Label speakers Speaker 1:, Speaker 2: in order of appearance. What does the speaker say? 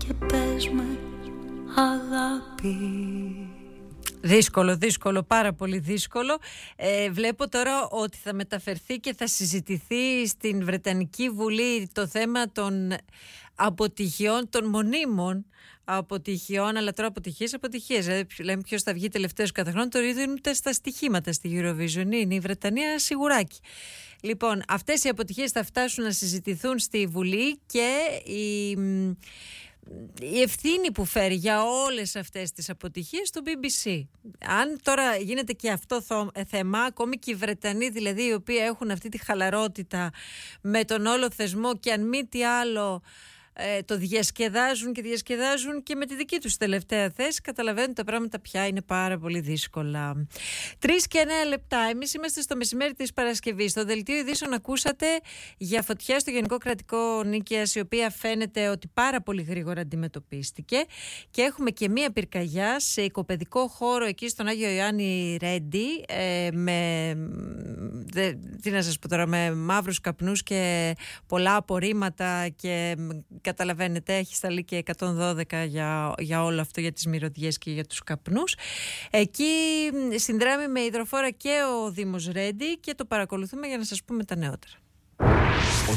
Speaker 1: και πες με αγάπη.
Speaker 2: Δύσκολο, πάρα πολύ δύσκολο. Βλέπω τώρα ότι θα μεταφερθεί και θα συζητηθεί στην Βρετανική Βουλή το θέμα των αποτυχιών, των μονίμων αποτυχιών, αλλά τώρα αποτυχίες. Λέμε ποιος θα βγει τελευταίος κάθε χρόνο, το ίδιο είναι στα στοιχήματα στη Eurovision. Είναι η Βρετανία σιγουράκι. Λοιπόν, αυτές οι αποτυχίες θα φτάσουν να συζητηθούν στη Βουλή και η ευθύνη που φέρει για όλες αυτές τις αποτυχίες στο BBC. Αν τώρα γίνεται και αυτό θέμα, ακόμη και οι Βρετανοί δηλαδή, οι οποίοι έχουν αυτή τη χαλαρότητα με τον όλο θεσμό και αν μη τι άλλο το διασκεδάζουν και με τη δική τους τελευταία θέση, καταλαβαίνουν τα πράγματα πια είναι πάρα πολύ δύσκολα. 3 και 9 λεπτά. Εμείς είμαστε στο μεσημέρι της Παρασκευής. Στο δελτίο ειδήσεων ακούσατε για φωτιά στο Γενικό Κρατικό Νίκαιας, η οποία φαίνεται ότι πάρα πολύ γρήγορα αντιμετωπίστηκε, και έχουμε και μία πυρκαγιά σε οικοπαιδικό χώρο εκεί στον Άγιο Ιωάννη Ρέντι, τι να σας πω τώρα, με μαύρους καπνούς και πολλά απορρίμματα, και καταλαβαίνετε έχει σταλεί και 112 για όλο αυτό, για τις μυρωδιές και για τους καπνούς. Εκεί συνδράμει με υδροφόρα και ο Δήμος Ρέντι και το παρακολουθούμε για να σας πούμε τα νεότερα.